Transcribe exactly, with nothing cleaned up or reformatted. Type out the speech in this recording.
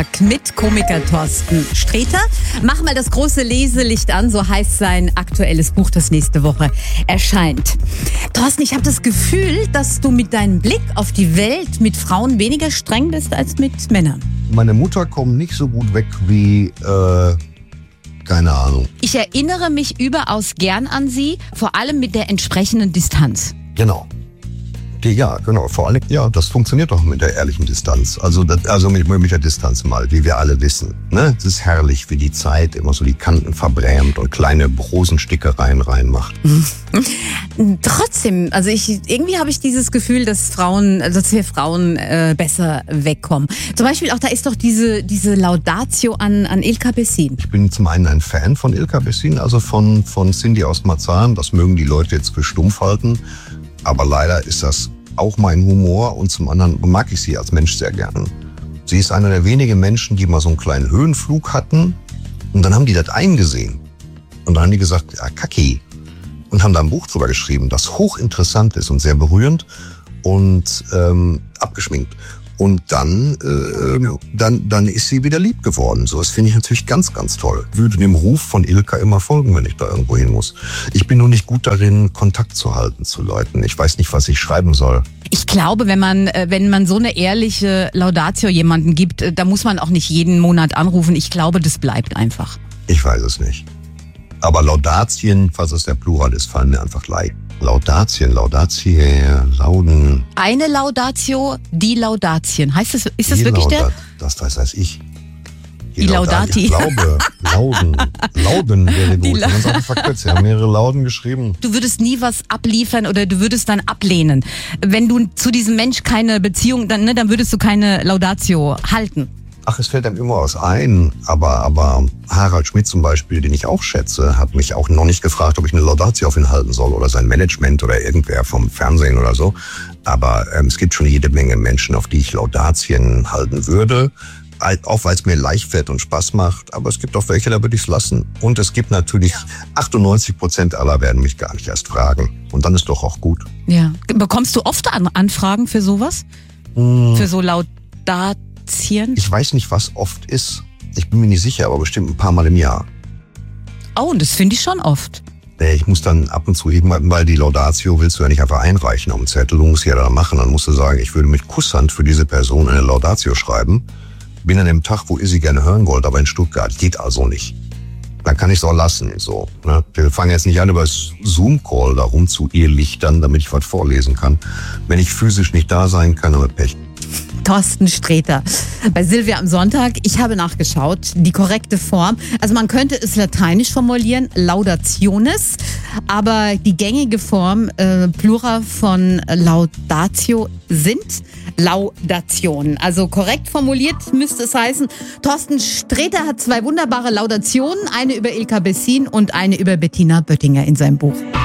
Mit Komiker Thorsten Sträter. Mach mal das große Leselicht an, so heißt sein aktuelles Buch, das nächste Woche erscheint. Thorsten, ich habe das Gefühl, dass du mit deinem Blick auf die Welt mit Frauen weniger streng bist als mit Männern. Meine Mutter kommt nicht so gut weg wie, äh, keine Ahnung. Ich erinnere mich überaus gern an sie, vor allem mit der entsprechenden Distanz. Genau. Die, ja, genau. Vor allem, ja, das funktioniert doch mit der ehrlichen Distanz. Also, das, also mit, mit der Distanz mal, wie wir alle wissen. Ne? Es ist herrlich, wie die Zeit immer so die Kanten verbrämt und kleine Brosenstickereien reinmacht. Trotzdem, also ich irgendwie habe ich dieses Gefühl, dass Frauen, dass wir Frauen äh, besser wegkommen. Zum Beispiel auch, da ist doch diese diese Laudatio an an Ilka Bessin. Ich bin zum einen ein Fan von Ilka Bessin, also von von Cindy aus Marzahn. Das mögen die Leute jetzt für stumpf halten. Aber leider ist das auch mein Humor und zum anderen mag ich sie als Mensch sehr gern. Sie ist einer der wenigen Menschen, die mal so einen kleinen Höhenflug hatten und dann haben die das eingesehen. Und dann haben die gesagt, ja, Kacki. Und haben da ein Buch drüber geschrieben, das hochinteressant ist und sehr berührend und ähm, abgeschminkt. Und dann, äh, dann, dann ist sie wieder lieb geworden. So, das finde ich natürlich ganz, ganz toll. Ich würde dem Ruf von Ilka immer folgen, wenn ich da irgendwo hin muss. Ich bin nur nicht gut darin, Kontakt zu halten zu Leuten. Ich weiß nicht, was ich schreiben soll. Ich glaube, wenn man, wenn man so eine ehrliche Laudatio jemanden gibt, da muss man auch nicht jeden Monat anrufen. Ich glaube, das bleibt einfach. Ich weiß es nicht. Aber Laudatien, falls es der Plural ist, fallen mir einfach leicht. Laudatien, Laudatie, Lauden. Eine Laudatio, die Laudatien. Heißt das, ist das Die wirklich Lauda- der? Das, das heißt ich. Die Laudati. Ich glaube, Lauden. Lauden wäre Die gut. La- Wenn man es einfach verkürzt. Sie haben mehrere Lauden geschrieben. Du würdest nie was abliefern oder du würdest dann ablehnen. Wenn du zu diesem Mensch keine Beziehung, dann, ne, dann würdest du keine Laudatio halten. Ach, es fällt einem immer was ein. Aber, aber Harald Schmidt zum Beispiel, den ich auch schätze, hat mich auch noch nicht gefragt, ob ich eine Laudatio auf ihn halten soll oder sein Management oder irgendwer vom Fernsehen oder so. Aber ähm, es gibt schon jede Menge Menschen, auf die ich Laudatien halten würde. Auch weil es mir leicht fällt und Spaß macht. Aber es gibt auch welche, da würde ich es lassen. Und es gibt natürlich achtundneunzig Prozent aller werden mich gar nicht erst fragen. Und dann ist doch auch gut. Ja. Bekommst du oft An- Anfragen für sowas? Hm. Für so Laudatien? Ich weiß nicht, was oft ist. Ich bin mir nicht sicher, aber bestimmt ein paar Mal im Jahr. Oh, und das finde ich schon oft. Ich muss dann ab und zu eben, weil die Laudatio willst du ja nicht einfach einreichen auf einen Zettel, du musst ja dann machen. Dann musst du sagen, ich würde mit Kusshand für diese Person eine Laudatio schreiben. Bin an dem Tag, wo ihr sie gerne hören wollt, aber in Stuttgart. Geht also nicht. Dann kann ich es auch lassen. So, ne? Wir fangen jetzt nicht an, über das Zoom-Call da rum zu irrlichtern, damit ich was vorlesen kann. Wenn ich physisch nicht da sein kann, dann Pech. Thorsten Sträter bei Silvia am Sonntag. Ich habe nachgeschaut, die korrekte Form. Also man könnte es lateinisch formulieren, laudationes, aber die gängige Form, äh, Plural von Laudatio sind Laudationen. Also korrekt formuliert müsste es heißen, Thorsten Sträter hat zwei wunderbare Laudationen, eine über Ilka Bessin und eine über Bettina Böttinger in seinem Buch.